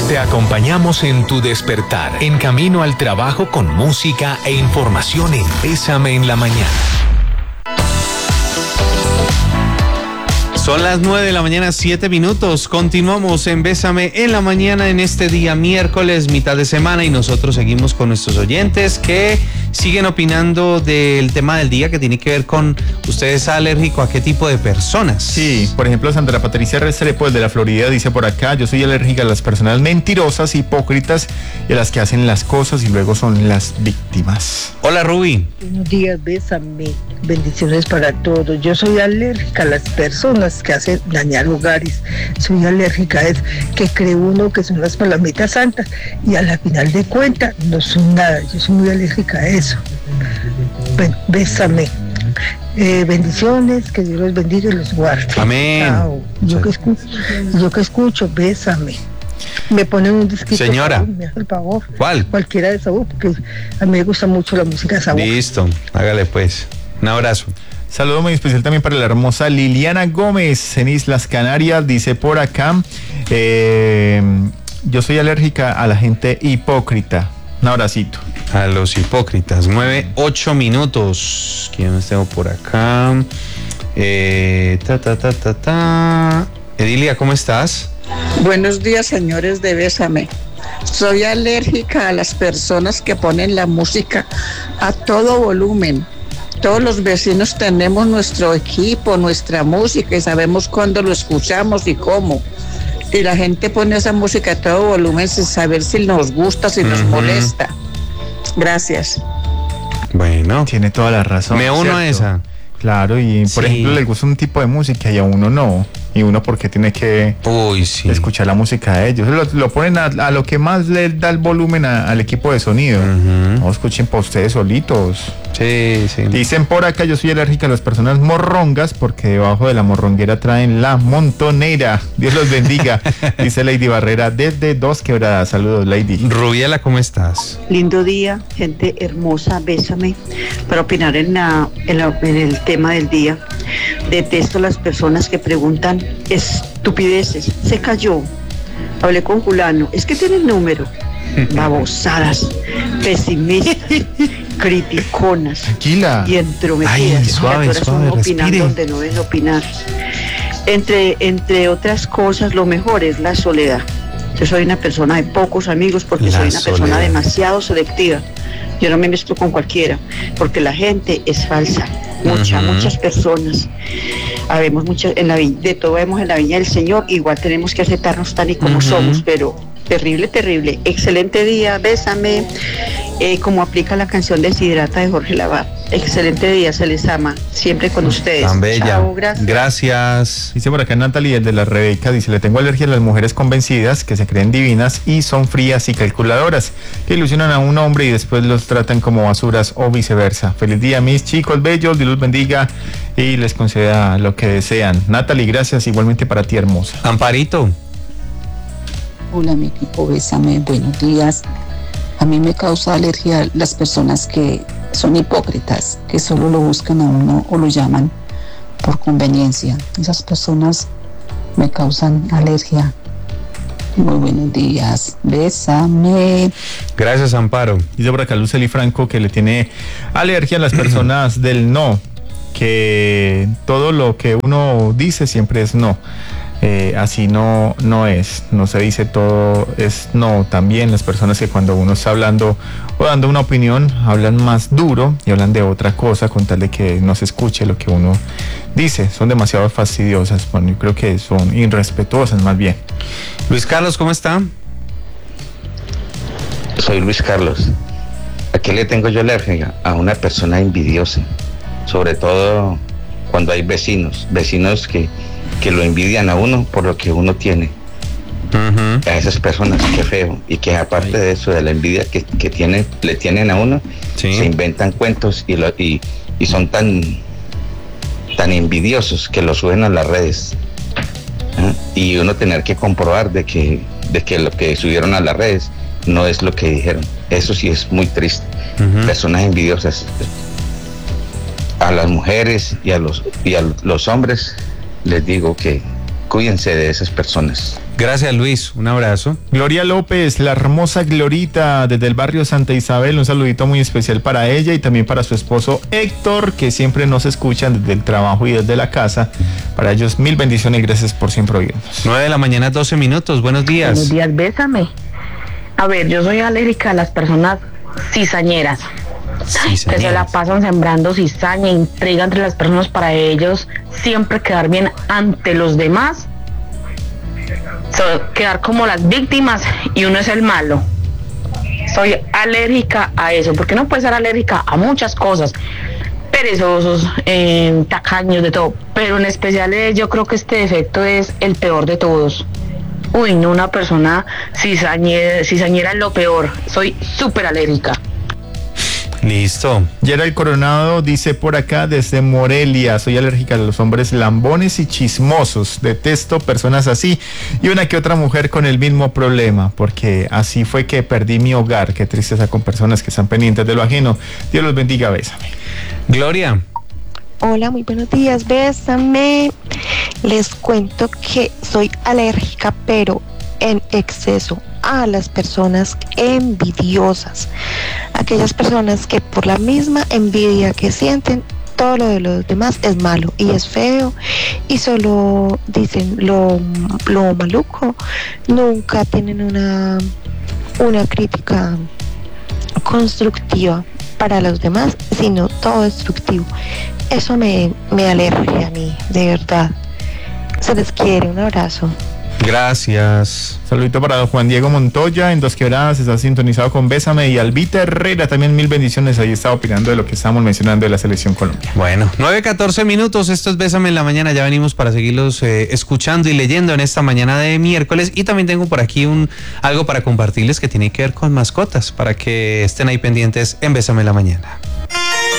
Te acompañamos en tu despertar, en camino al trabajo con música e información en Bésame en la Mañana. Son las 9 de la mañana, 7 minutos. Continuamos en Bésame en la Mañana en este día miércoles, mitad de semana, y nosotros seguimos con nuestros oyentes que siguen opinando del tema del día que tiene que ver con usted es alérgico a qué tipo de personas. Sí, por ejemplo, Sandra Patricia Restrepo, de la Florida, dice por acá: yo soy alérgica a las personas mentirosas, hipócritas y a las que hacen las cosas y luego son las víctimas. Hola, Ruby. Buenos días, Bésame. Bendiciones para todos. Yo soy alérgica a las personas que hacen dañar hogares. Soy alérgica a eso, que cree uno que son las palomitas santas y a la final de cuentas no son nada. Yo soy muy alérgica a eso. Bueno, Bésame. Bendiciones, que Dios los bendiga y los guarde. Amén. Chao. Yo que escucho, Bésame. Me ponen un disquito. Señora. Sabor, me hace el favor. ¿Cuál? Cualquiera de sabor, porque a mí me gusta mucho la música de sabor. Listo, hágale pues. Un abrazo. Saludo muy especial también para la hermosa Liliana Gómez en Islas Canarias. Dice por acá: yo soy alérgica a la gente hipócrita. Un abracito. A los hipócritas. 9-8 minutos. ¿Quién más tengo por acá? Edilia, ¿cómo estás? Buenos días, señores de Bésame. Soy alérgica a las personas que ponen la música a todo volumen. Todos los vecinos tenemos nuestro equipo, nuestra música, y sabemos cuándo lo escuchamos y cómo. Y la gente pone esa música a todo volumen sin saber si nos gusta, si nos molesta. Gracias. Bueno, tiene toda la razón. Me uno ¿cierto? a esa. Claro, y por ejemplo le gusta un tipo de música y a uno no. Y uno porque tiene que escuchar la música de ellos. Lo ponen a lo que más le da el volumen al equipo de sonido. No escuchen para ustedes solitos. Sí. Dicen por acá: yo soy alérgica a las personas morrongas porque debajo de la morronguera traen la montonera. Dios los bendiga. Dice Lady Barrera desde Dos Quebradas. Saludos, Lady. Rubiela, ¿cómo estás? Lindo día, gente hermosa, Bésame, para opinar en el tema del día. Detesto las personas que preguntan estupideces. Se cayó. Hablé con fulano. Es que tiene el número. Babosadas, pesimistas, criticonas. Tranquila. Y entrometidas. Ay, suave, opinan respire. donde no deben opinar. Entre otras cosas, lo mejor es la soledad. Yo soy una persona de pocos amigos porque soy una persona demasiado selectiva. Yo no me mezclo con cualquiera, porque la gente es falsa. Muchas personas. Habemos muchas en la viña, de todo vemos en la viña del Señor. Igual tenemos que aceptarnos tal y como somos, pero terrible. Excelente día, Bésame. Como aplica la canción Deshidrata de Jorge Lavat. Excelente día, se les ama. Siempre con ustedes. Tan bella. Chao, Gracias. Dice por acá Natalie, el de la Rebeca, dice: le tengo alergia a las mujeres convencidas que se creen divinas y son frías y calculadoras, que ilusionan a un hombre y después los tratan como basuras o viceversa. Feliz día, mis chicos bellos, Dios los bendiga y les conceda lo que desean. Natalie, gracias, igualmente para ti, hermosa. Amparito. Hola, mi equipo, Bésame, buenos días. A mí me causa alergia las personas que son hipócritas, que solo lo buscan a uno o lo llaman por conveniencia. Esas personas me causan alergia. Muy buenos días, Bésame. Gracias, Amparo. Dice por acá Lucely Franco que le tiene alergia a las personas del no, que todo lo que uno dice siempre es no. Así no es, no se dice todo es no. También las personas que cuando uno está hablando o dando una opinión hablan más duro y hablan de otra cosa con tal de que no se escuche lo que uno dice, son demasiado fastidiosas. Bueno, yo creo que son irrespetuosas más bien. Luis Carlos, ¿cómo está? Soy Luis Carlos. ¿A qué le tengo yo alergia? A una persona envidiosa, sobre todo cuando hay vecinos que lo envidian a uno por lo que uno tiene. A esas personas, qué feo. Y que aparte de eso, de la envidia que le tienen a uno, se inventan cuentos y son tan envidiosos que lo suben a las redes. Y uno tener que comprobar de que lo que subieron a las redes no es lo que dijeron. Eso sí es muy triste. Personas envidiosas. A las mujeres y a los hombres les digo que Cuídense de esas personas. Gracias, Luis. Un abrazo. Gloria López, la hermosa Glorita desde el barrio Santa Isabel, un saludito muy especial para ella y también para su esposo Héctor, que siempre nos escuchan desde el trabajo y desde la casa. Para ellos, mil bendiciones y gracias por siempre oírnos. 9 de la mañana, 12 minutos. Buenos días. Buenos días, bésame. A ver, yo soy alérgica a las personas cizañeras. Que se la pasan sembrando cizaña, intriga entre las personas para ellos siempre quedar bien ante los demás, quedar como las víctimas y uno es el malo. Soy alérgica a eso, porque no puede ser alérgica a muchas cosas, perezosos, tacaños, de todo, pero en especial yo creo que este defecto es el peor de todos. Uy, no, una persona cizañera es lo peor, soy súper alérgica. Listo. Gerald Coronado dice por acá desde Morelia, soy alérgica a los hombres lambones y chismosos, detesto personas así y una que otra mujer con el mismo problema, porque así fue que perdí mi hogar. Qué tristeza con personas que están pendientes de lo ajeno. Dios los bendiga, bésame. Gloria. Hola, muy buenos días, bésame. Les cuento que soy alérgica, pero en exceso, a las personas envidiosas, aquellas personas que por la misma envidia que sienten, todo lo de los demás es malo y es feo y solo dicen lo maluco, nunca tienen una crítica constructiva para los demás, sino todo destructivo. Eso me alergia a mí, de verdad. Se les quiere, un abrazo. Gracias. Saludito para don Juan Diego Montoya en Dos Quebradas, está sintonizado con Bésame, y Albita Herrera también mil bendiciones, ahí está opinando de lo que estamos mencionando de la selección Colombia. Bueno, 9:14 minutos, esto es Bésame en la mañana, ya venimos para seguirlos escuchando y leyendo en esta mañana de miércoles, y también tengo por aquí algo para compartirles que tiene que ver con mascotas, para que estén ahí pendientes en Bésame en la mañana.